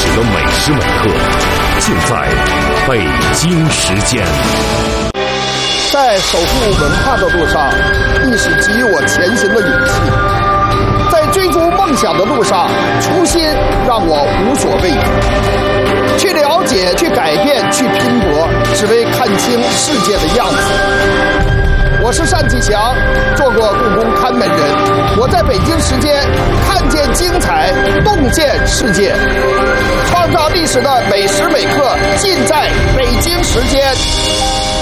的每时每刻，尽在北京时间。 在守护文化的路上，历史给予我前行的勇气；在追逐梦想的路上，初心让我无所畏惧。去了解，去改变，去拼搏，只为看清世界的样子。我是单霁翔，做过故宫看门人。我在北京时间看见精彩，洞见世界，创造历史的每时每刻，尽在北京时间。